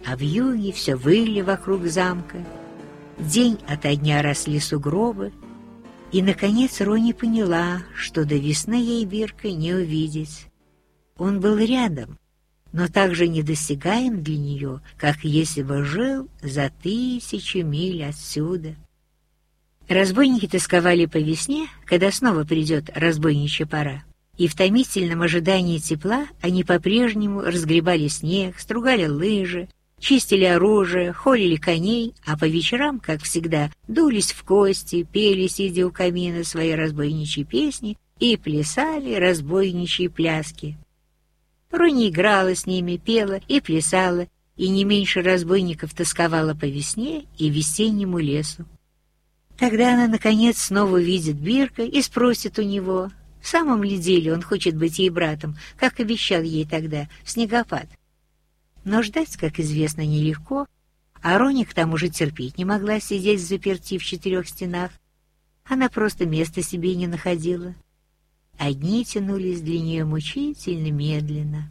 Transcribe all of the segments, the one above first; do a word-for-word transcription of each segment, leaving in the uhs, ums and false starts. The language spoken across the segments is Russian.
а вьюги все выли вокруг замка. День ото дня росли сугробы, и, наконец, Рони поняла, что до весны ей Бирка не увидеть. Он был рядом, но так же недосягаем для нее, как если бы жил за тысячи миль отсюда. Разбойники тосковали по весне, когда снова придет разбойничья пора, и в томительном ожидании тепла они по-прежнему разгребали снег, стругали лыжи, чистили оружие, холили коней, а по вечерам, как всегда, дулись в кости, пели, сидя у камина, свои разбойничьи песни и плясали разбойничьи пляски. Рони играла с ними, пела и плясала, и не меньше разбойников тосковала по весне и весеннему лесу. Тогда она, наконец, снова увидит Бирка и спросит у него, в самом ли деле он хочет быть ей братом, как обещал ей тогда, в снегопад. Но ждать, как известно, нелегко, а Рони к тому же терпеть не могла сидеть взаперти в четырех стенах. Она просто места себе не находила. Одни тянулись для нее мучительно медленно.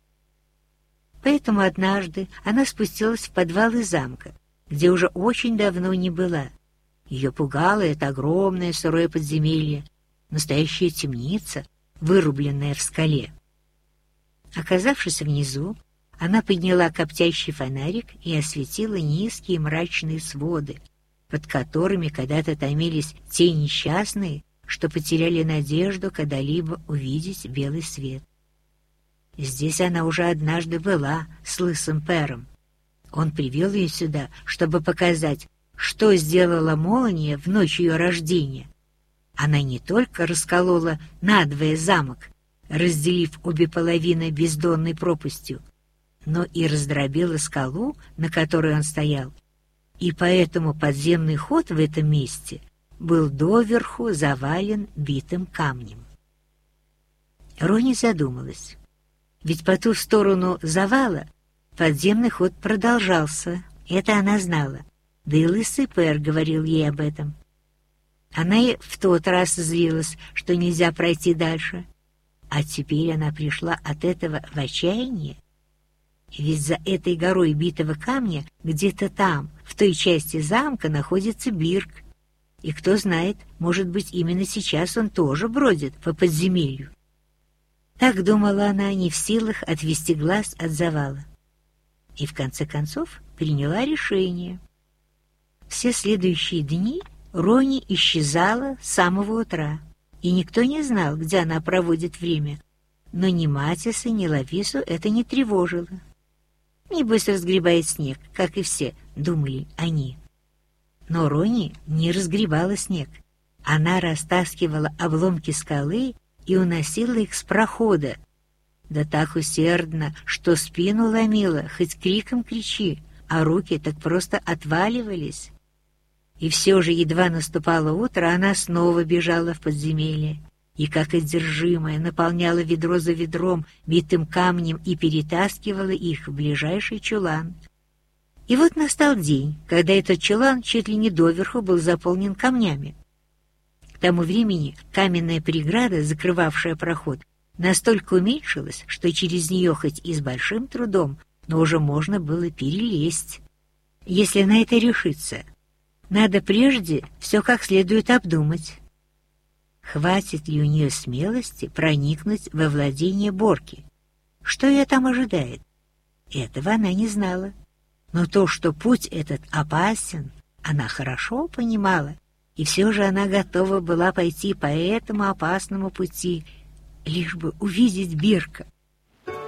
Поэтому однажды она спустилась в подвалы замка, где уже очень давно не была. Ее пугало это огромное сырое подземелье, настоящая темница, вырубленная в скале. Оказавшись внизу, она подняла коптящий фонарик и осветила низкие мрачные своды, под которыми когда-то томились те несчастные, что потеряли надежду когда-либо увидеть белый свет. Здесь она уже однажды была с лысым Пером. Он привел ее сюда, чтобы показать, что сделала молния в ночь ее рождения. Она не только расколола надвое замок, разделив обе половины бездонной пропастью, но и раздробила скалу, на которой он стоял, и поэтому подземный ход в этом месте был доверху завален битым камнем. Рони задумалась, ведь по ту сторону завала подземный ход продолжался, это она знала, да и лысый Пер говорил ей об этом. Она и в тот раз злилась, что нельзя пройти дальше, а теперь она пришла от этого в отчаяние. Ведь за этой горой битого камня где-то там, в той части замка, находится Бирк. И кто знает, может быть, именно сейчас он тоже бродит по подземелью. Так думала она, не в силах отвести глаз от завала. И в конце концов приняла решение. Все следующие дни Рони исчезала с самого утра, и никто не знал, где она проводит время. Но ни Матиса, ни Лавису это не тревожило. Небось разгребает снег, как и все, думали они. Но Рони не разгребала снег. Она растаскивала обломки скалы и уносила их с прохода. Да так усердно, что спину ломила, хоть криком кричи, а руки так просто отваливались. И все же, едва наступало утро, она снова бежала в подземелье. И, как одержимая, наполняла ведро за ведром битым камнем и перетаскивала их в ближайший чулан. И вот настал день, когда этот чулан чуть ли не доверху был заполнен камнями. К тому времени каменная преграда, закрывавшая проход, настолько уменьшилась, что через нее хоть и с большим трудом, но уже можно было перелезть. Если на это решиться, надо прежде все как следует обдумать. Хватит ли у нее смелости проникнуть во владение Борки? Что ее там ожидает? Этого она не знала. Но то, что путь этот опасен, она хорошо понимала, и все же она готова была пойти по этому опасному пути, лишь бы увидеть Бирка.